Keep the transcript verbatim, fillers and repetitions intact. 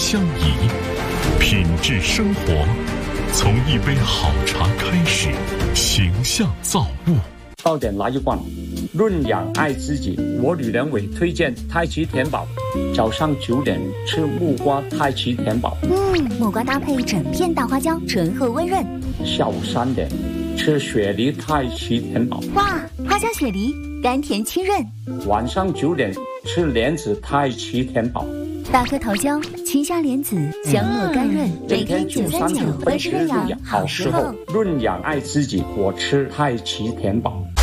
相宜，品质生活从一杯好茶开始，形象造物。 到点来一罐，润养爱自己。我吕良伟推荐太极田宝，早上九点吃木瓜太极田宝。 嗯，木瓜搭配整片大花椒，醇厚温润。 下午三点吃雪梨太极田宝。 哇，花香雪梨，甘甜清润。 晚上九点吃莲子太极田宝。 大颗桃胶，清香莲子，香糯甘润。每天九三九，温湿润养，好时候。 润养爱自己，我吃太极田宝。